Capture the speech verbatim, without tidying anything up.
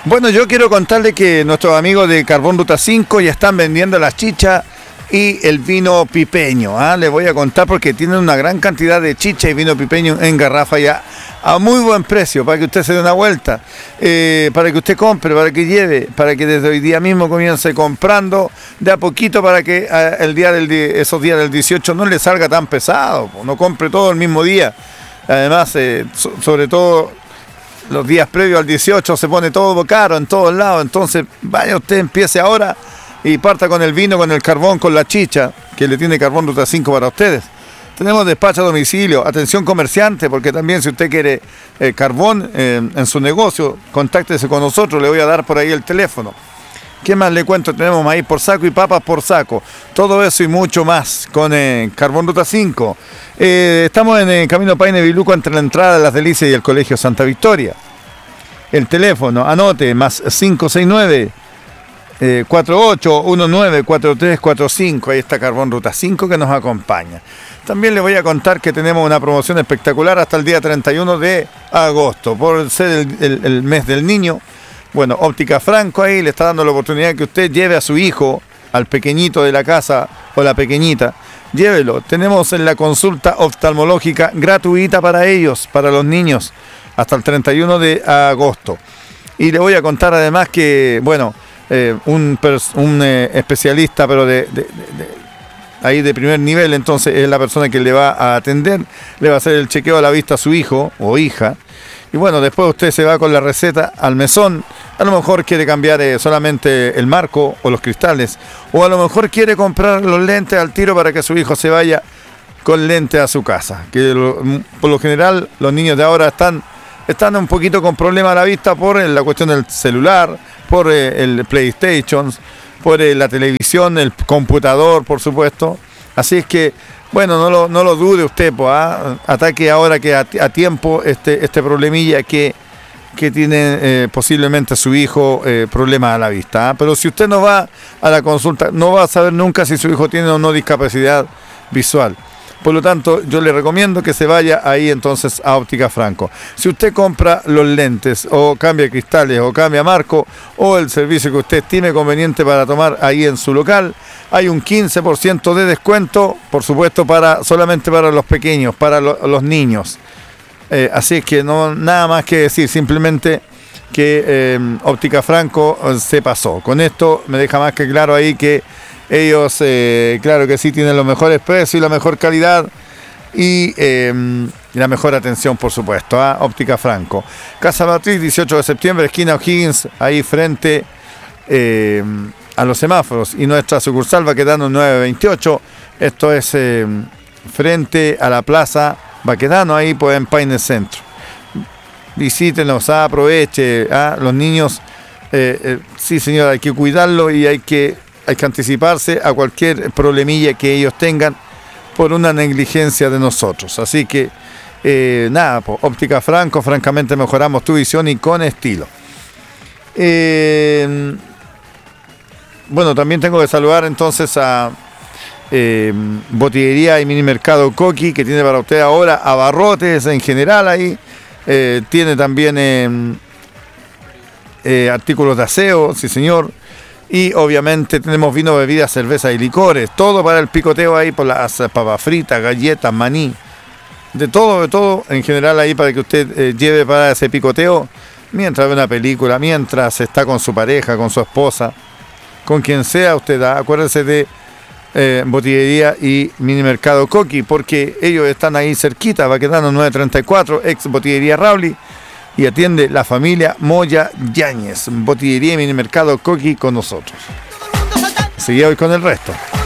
Bueno, yo quiero contarle que nuestros amigos de Carbón Ruta cinco ya están vendiendo las chichas y el vino pipeño. ¿ah? Les voy a contar porque tienen una gran cantidad de chicha y vino pipeño en garrafa ya a muy buen precio, para que usted se dé una vuelta, eh, para que usted compre, para que lleve, para que desde hoy día mismo comience comprando de a poquito para que eh, el día del, esos días del dieciocho no le salga tan pesado, no compre todo el mismo día. Además, eh, so, sobre todo los días previos al dieciocho se pone todo caro en todos lados, entonces vaya usted, empiece ahora y parta con el vino, con el carbón, con la chicha, que le tiene Carbón Ruta cinco para ustedes. Tenemos despacho a domicilio, atención comerciante, porque también si usted quiere eh, carbón eh, en su negocio, contáctese con nosotros, le voy a dar por ahí el teléfono. ¿Qué más le cuento? Tenemos maíz por saco y papas por saco. Todo eso y mucho más con eh, Carbón Ruta cinco. Eh, estamos en el Camino Paine Biluco entre la entrada de Las Delicias y el Colegio Santa Victoria. El teléfono, anote, más cinco seis nueve, cuatro ocho uno nueve, cuatro tres cuatro cinco. Ahí está Carbón Ruta cinco que nos acompaña. También les voy a contar que tenemos una promoción espectacular hasta el día treinta y uno de agosto. Por ser el, el, el mes del niño, bueno, Óptica Franco ahí le está dando la oportunidad que usted lleve a su hijo, al pequeñito de la casa o la pequeñita. Llévelo. Tenemos en la consulta oftalmológica gratuita para ellos, para los niños, hasta el treinta y uno de agosto. Y le voy a contar además que, bueno, eh, un, un eh, especialista, pero de... de, de, de ahí de primer nivel, entonces es la persona que le va a atender, le va a hacer el chequeo a la vista a su hijo o hija, y bueno, después usted se va con la receta al mesón, a lo mejor quiere cambiar eh, solamente el marco o los cristales, o a lo mejor quiere comprar los lentes al tiro para que su hijo se vaya con lentes a su casa, que lo, por lo general los niños de ahora están, están un poquito con problemas a la vista por eh, la cuestión del celular, por eh, el PlayStation, por eh, la televisión, el computador, por supuesto. Así es que, bueno, no lo, no lo dude usted, pues, ¿ah? Ataque ahora que a, a tiempo este, este problemilla que, que tiene eh, posiblemente su hijo eh, problemas a la vista. ¿ah? Pero si usted no va a la consulta, no va a saber nunca si su hijo tiene o no discapacidad visual. Por lo tanto, yo le recomiendo que se vaya ahí entonces a Óptica Franco. Si usted compra los lentes o cambia cristales o cambia marco o el servicio que usted estime conveniente para tomar ahí en su local, hay un quince por ciento de descuento, por supuesto, para solamente para los pequeños, para lo, los niños. Eh, así es que no nada más que decir, simplemente que eh, Óptica Franco se pasó. Con esto me deja más que claro ahí que ellos, eh, claro que sí, tienen los mejores precios y la mejor calidad y, eh, y la mejor atención, por supuesto. ¿ah? Óptica Franco. Casa Matriz, dieciocho de septiembre, esquina O'Higgins, ahí frente eh, a los semáforos. Y nuestra sucursal Baquedano nueve veintiocho. Esto es eh, frente a la Plaza Baquedano, ahí pues, en Paine Centro. Visítenos, ¿ah? aproveche. ¿ah? Los niños, eh, eh, sí señor, hay que cuidarlo y hay que... Hay que anticiparse a cualquier problemilla que ellos tengan por una negligencia de nosotros. Así que, eh, nada, pues, Óptica Franco, francamente mejoramos tu visión y con estilo. Eh, bueno, también tengo que saludar entonces a eh, Botillería y Mini Mercado Coqui, que tiene para usted ahora abarrotes en general ahí. Eh, tiene también eh, eh, artículos de aseo, sí señor. Y obviamente tenemos vino, bebidas, cerveza y licores. Todo para el picoteo ahí por las papas fritas, galletas, maní. De todo, de todo en general ahí para que usted eh, lleve para ese picoteo mientras ve una película, mientras está con su pareja, con su esposa, con quien sea usted. ¿ah? Acuérdese de eh, Botillería y Mini Mercado Coqui, porque ellos están ahí cerquita, Baquedano nueve treinta y cuatro, ex Botillería Rauli. Y atiende la familia Moya Yáñez. Botillería y Mini Mercado Coqui con nosotros. Seguí hoy con el resto.